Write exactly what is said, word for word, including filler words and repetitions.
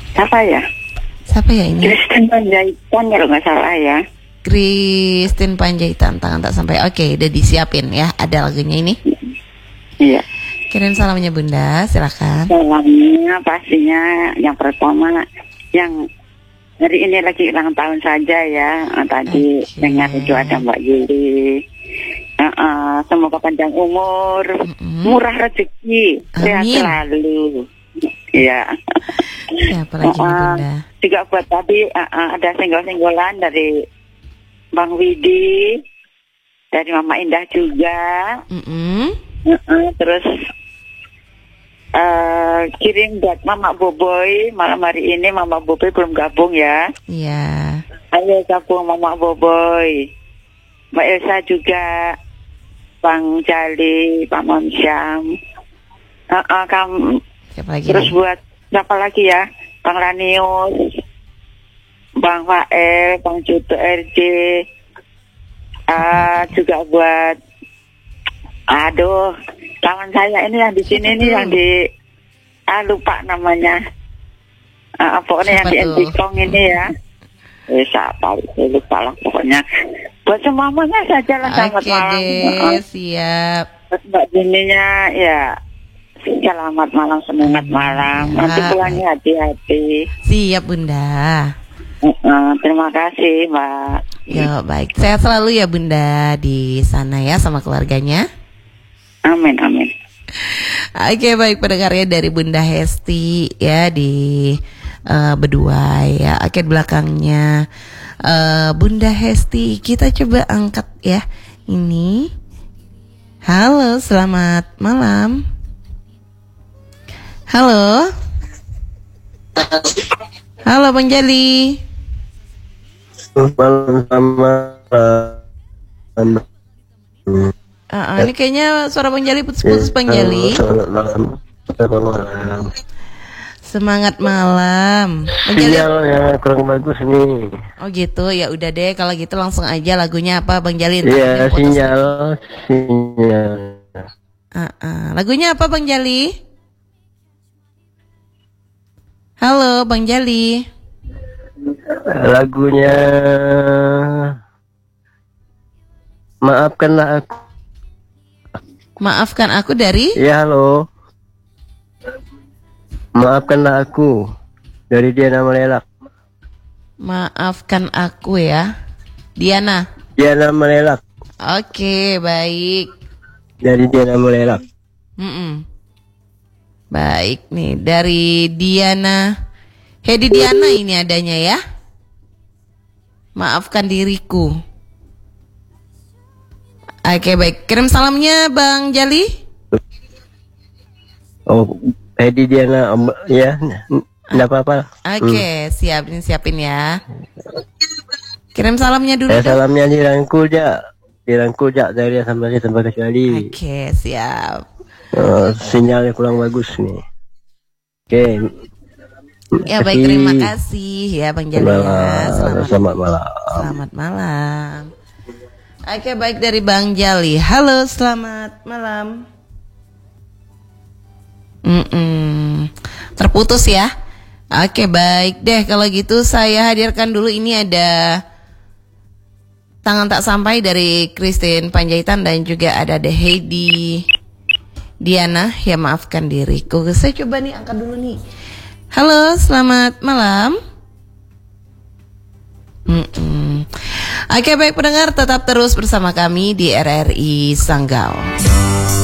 Siapa ya? Siapa ya ini? Kristen Panjaitan kalau nggak salah ya. Christine Panjaitan, tangan tak sampai. Oke, udah disiapin ya. Ada lagunya ini. Iya. Kirim salamnya Bunda, silakan. Salamnya pastinya yang pertama yang hari ini lagi ulang tahun saja ya. Tadi okay. dengar itu ada Mbak Yuli. Uh, uh, semoga panjang umur, mm-hmm. murah rezeki, sehat selalu. Iya. Siapa lagi uh, Bunda? Juga buat tadi uh, uh, ada singgol-singgolan dari Bang Widi, dari Mama Indah juga. Mm-hmm. uh, uh, terus uh, kirim buat Mama Boboy. Malam hari ini Mama Boboy belum gabung ya. Iya. Yeah. Ayo gabung Mama Boboy. Mbak Elsa juga, Bang Jali, Pak Monsyam. Uh, uh, kamu. Siapa lagi Terus nih? Buat siapa lagi ya? Bang Ranius, Bang Fael, Bang Juto R J, uh, juga buat, aduh, kawan saya ini yang di sini nih yang di, ah lupa namanya, uh, pokoknya siapa yang tuh? Di Entikong ini ya, eh siapa? Saya lupa lah pokoknya. Buat semuanya saja lah, selamat okay, malam. Oke deh, siap. Buat Mbak Dininya ya. Selamat malam, semangat malam. Ya. Nanti pulangnya hati-hati. Siap Bunda. Uh, terima kasih Mbak. Ya baik, sehat selalu ya Bunda di sana ya sama keluarganya. Amin amin. Oke baik, pendengarnya dari Bunda Hesti ya di uh, Beduai ya. Oke, belakangnya uh, Bunda Hesti, kita coba angkat ya ini. Halo, selamat malam. Halo. Halo Bang Jali. Malam sama. Uh, uh, ini kayaknya suara Bang Jali putus-putus Bang Jali. Semangat malam. Bang Jali. Sinyalnya kurang bagus nih. Oh gitu, ya udah deh kalau gitu langsung aja lagunya apa Bang Jali? Iya, sinyal, sinyal. Uh, uh. Lagunya apa Bang Jali? Halo Bang Jali. Lagunya Maafkanlah Aku. Maafkan Aku dari? Ya halo. Maafkanlah Aku dari Diana Malelak. Maafkan Aku ya, Diana. Diana Malelak. Oke baik. Dari Diana Malelak. Mm-mm. Baik nih dari Diana, Hedi Diana ini adanya ya. Maafkan diriku. Oke baik, kirim salamnya Bang Jali. Oh, Hedi Diana ya, nggak apa-apa. Oke, hmm. siap, ini siapin ya. Kirim salamnya dulu. Eh, salamnya dirangkul ja, dirangkul ja dari sampai sampai kecuali. Oke, siap. Oh, sinyalnya kurang bagus nih. Oke. Ya baik, terima kasih ya Bang Jali ya. Selamat, selamat malam. Selamat malam. Oke baik, dari Bang Jali. Halo, selamat malam. Mm-mm. Terputus ya. Oke baik deh, kalau gitu saya hadirkan dulu, ini ada Tangan Tak Sampai dari Christine Panjaitan dan juga ada The Heidi Diana, ya maafkan diriku. Saya coba nih angkat dulu nih. Halo, selamat malam. Mm-mm. Oke baik pendengar, tetap terus bersama kami di R R I Sanggau.